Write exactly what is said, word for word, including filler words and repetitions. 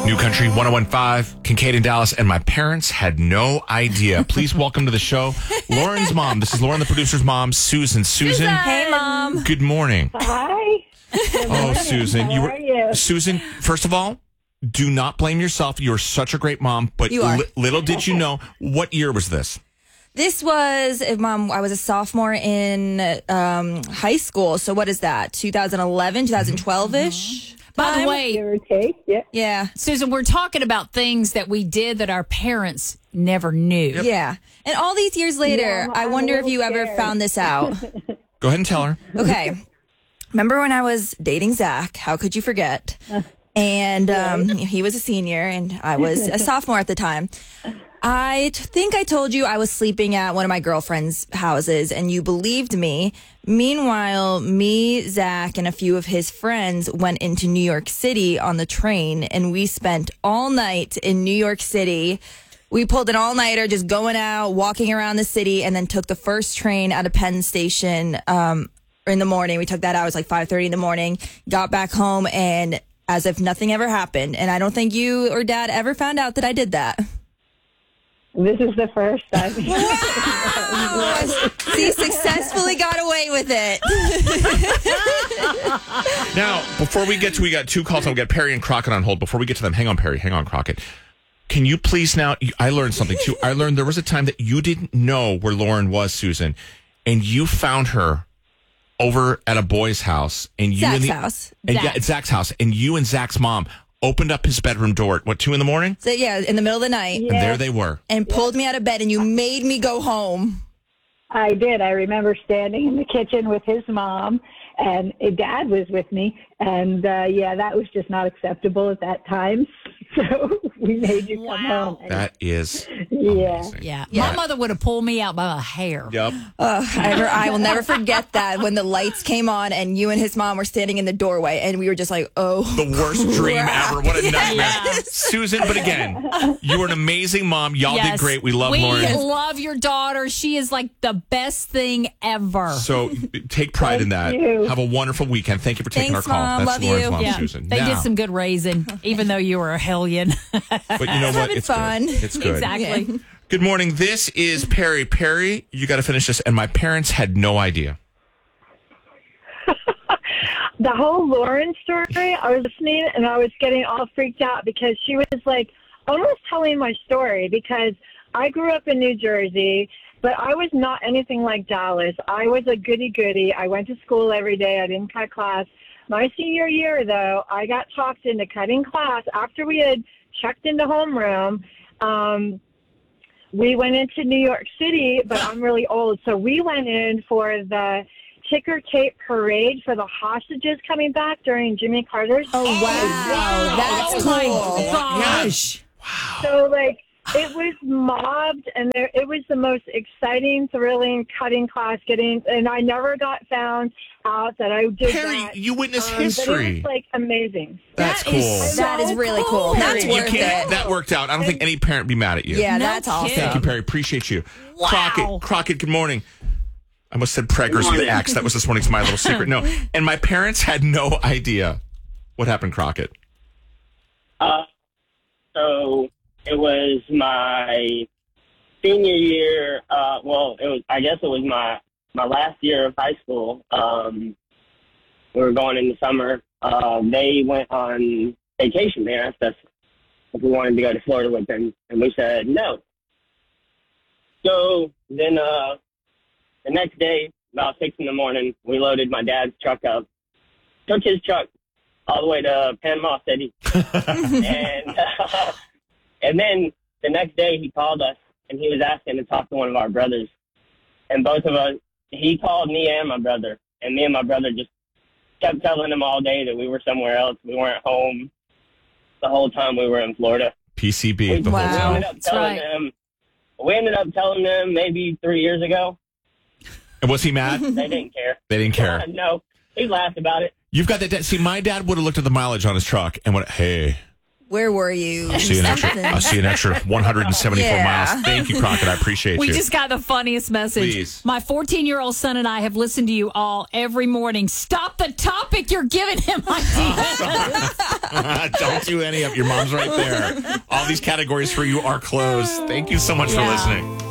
New Country one oh one point five, Kincaid in Dallas, and my parents had no idea. Please welcome to the show Lauren's mom. This is Lauren, the producer's mom, Susan. Susan. Hey, Mom. Good morning. Hi. Good Oh, morning. Susan. How You were are you? Susan, first of all, do not blame yourself. You're such a great mom, but You are. li- little did you know, what year was this? This was, uh, Mom, I was a sophomore in um, high school. So what is that? twenty eleven, twenty twelve-ish? By the way, Give or take. Yeah. Yeah. Susan, we're talking about things that we did that our parents never knew. Yeah. And all these years later, Yeah, I I'm wonder a if little you ever scared. found this out. Go ahead and tell her. Okay. Remember when I was dating Zach? How could you forget? And um, he was a senior and I was a sophomore at the time. I t- think I told you I was sleeping at one of my girlfriend's houses and you believed me. Meanwhile, me, Zach, and a few of his friends went into New York City on the train and we spent all night in New York City. We pulled an all-nighter just going out, walking around the city, and then took the first train out of Penn Station um, in the morning. We took that out. It was like five thirty in the morning, got back home, and as if nothing ever happened. And I don't think you or Dad ever found out that I did that. This is the first time. See, successfully got away with it. Now, before we get to, we got two calls. I'll get Perry and Crockett on hold. Before we get to them, hang on, Perry. Hang on, Crockett. Can you please now, I learned something too. I learned there was a time that you didn't know where Lauren was, Susan, and you found her over at a boy's house. And you Zach's and the, house. And yeah, Zach. it's Zach's house. And you and Zach's mom opened up his bedroom door at, what, two in the morning? So, yeah, in the middle of the night, And there they were. and pulled me out of bed, and you made me go home. I did. I remember standing in the kitchen with his mom, and his dad was with me. And, uh, yeah, that was just not acceptable at that time. So we made you come Wow. home. And, That is yeah. amazing. Yeah. Yeah. My mother would have pulled me out by my hair. Yep. Uh, I, I will never forget that when the lights came on and you and his mom were standing in the doorway, and we were just like, oh. The worst dream crap. ever. What a nightmare. Yes. Susan, but again, you were an amazing mom. Y'all did Yes. great. We love we Lauren. love your daughter. She is like the best thing ever. So take pride in that. Thank you. Have a wonderful weekend. Thank you for taking Thanks, our call. Mom. That's Love Lauren's you. mom, yeah, Susan. they Now- did some good raising, even though you were a hellion. But you know what? Having It's fun. good. It's good. Exactly. Yeah. Good morning. This is Perry. Perry, you got to finish this. And my parents had no idea. The whole Lauren story, I was listening and I was getting all freaked out because she was like almost telling my story because I grew up in New Jersey, but I was not anything like Dallas. I was a goody-goody. I went to school every day. I didn't cut class. My senior year, though, I got talked into cutting class after we had checked into homeroom. Um, we went into New York City, but I'm really old, so we went in for the ticker tape parade for the hostages coming back during Jimmy Carter's. Oh, wow. That's Oh, my cool. gosh. So, like, it was mobbed, and there, it was the most exciting, thrilling cutting class getting, and I never got found out that I did Perry, that. you witnessed Um, But it history. was, like, amazing. That's That cool. is That is really cool. That's you worth can't, it. that worked out. I don't think any parent would be mad at you. Yeah, No that's awesome. kidding. Thank you, Perry. Appreciate you. Wow. Crockett, Crockett, good morning. I almost said preggers with X. That was this morning's my little secret. No. And my parents had no idea what happened, Crockett. Uh, so it was my senior year. Uh, well, it was. I guess it was my my last year of high school. Um, we were going in the summer. Uh, they went on vacation. They asked us if we wanted to go to Florida with them, and we said no. So then, uh, the next day, about six in the morning, we loaded my dad's truck up, took his truck all the way to Panama City, and uh, and then the next day he called us and he was asking to talk to one of our brothers, and both of us, he called me and my brother, and me and my brother just kept telling him all day that we were somewhere else, we weren't home the whole time we were in Florida. P C B. We, The whole we Wow. time. ended up That's telling right. them. We ended up telling them maybe three years ago. And was he mad? They didn't care. They didn't care. No, he laughed about it. You've got that. Dad. See, my dad would have looked at the mileage on his truck and went, "Hey, Where were you? I'll see you an extra, Something. I'll see you an extra one hundred seventy-four Yeah. miles. Thank you, Crockett. I appreciate We you. just got the funniest message. Please. My fourteen-year-old son and I have listened to you all every morning. Stop the topic. You're giving him ideas. Don't do any of Your mom's right there. All these categories for you are closed. Thank you so much Yeah. for listening.